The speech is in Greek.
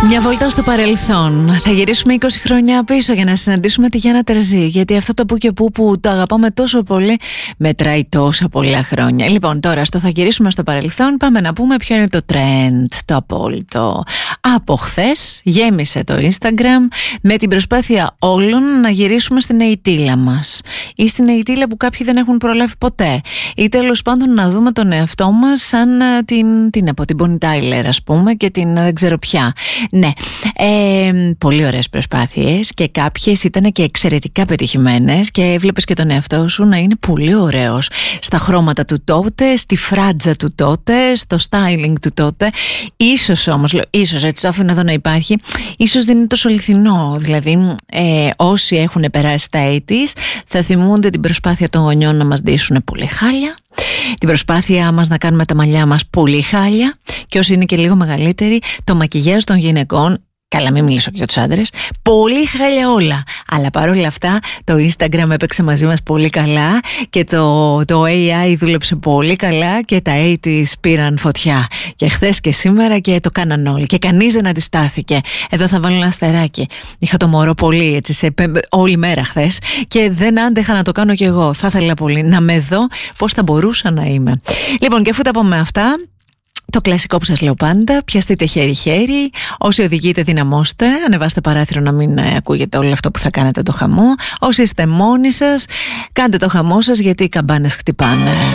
Μια βόλτα στο παρελθόν. Θα γυρίσουμε 20 χρόνια πίσω για να συναντήσουμε τη Γιάννα Τερζή. Γιατί αυτό το που και που το αγαπάμε τόσο πολύ μετράει τόσα πολλά χρόνια. Λοιπόν, τώρα στο θα γυρίσουμε στο παρελθόν, πάμε να πούμε ποιο είναι το trend, το απόλυτο. Από χθες γέμισε το Instagram με την προσπάθεια όλων να γυρίσουμε στην Αιτήλα μας. Ή στην Αιτήλα που κάποιοι δεν έχουν προλάβει ποτέ. Ή τέλος πάντων να δούμε τον εαυτό μας σαν την Bonnie Tyler, ας πούμε, και την δεν ξέρω ποια. Ναι, πολύ ωραίες προσπάθειες και κάποιες ήταν και εξαιρετικά πετυχημένες και έβλεπες και τον εαυτό σου να είναι πολύ ωραίος στα χρώματα του τότε, στη φράτζα του τότε, στο styling του τότε. Ίσως όμως, ίσως έτσι το άφηνα εδώ να υπάρχει, ίσως δεν είναι τόσο αληθινό. Δηλαδή όσοι έχουν περάσει τα 80's θα θυμούνται την προσπάθεια των γονιών να μας ντύσουν πολύ χάλια, την προσπάθειά μας να κάνουμε τα μαλλιά μας πολύ χάλια, και όσοι είναι και λίγο μεγαλύτεροι, το μακιγιάζ των γυναικών, καλά μην μιλήσω και για τους άντρες, πολύ χάλια όλα. Αλλά παρόλα αυτά το Instagram έπαιξε μαζί μας πολύ καλά και το AI δούλεψε πολύ καλά και τα 80's πήραν φωτιά. Και χθες και σήμερα και το κάναν όλοι και κανείς δεν αντιστάθηκε. Εδώ θα βάλω ένα αστεράκι. Είχα το μωρό πολύ έτσι όλη μέρα χθες και δεν άντεχα να το κάνω κι εγώ. Θα ήθελα πολύ να με δω πώς θα μπορούσα να είμαι. Λοιπόν, και αφού τα πούμε αυτά, το κλασικό που σας λέω πάντα, πιαστείτε χέρι-χέρι, όσοι οδηγείτε δυναμώστε, ανεβάστε παράθυρο να μην ακούγεται όλο αυτό που θα κάνετε το χαμό. Όσοι είστε μόνοι σας, κάντε το χαμό σας γιατί οι καμπάνες χτυπάνε.